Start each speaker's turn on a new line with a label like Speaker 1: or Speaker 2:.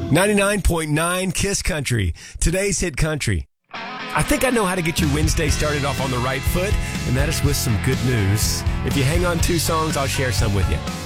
Speaker 1: 99.9 Kiss Country, today's hit country. I think I know how to get your Wednesday started off on the right foot, and that is with some good news. If you hang on 2 songs, I'll share some with you.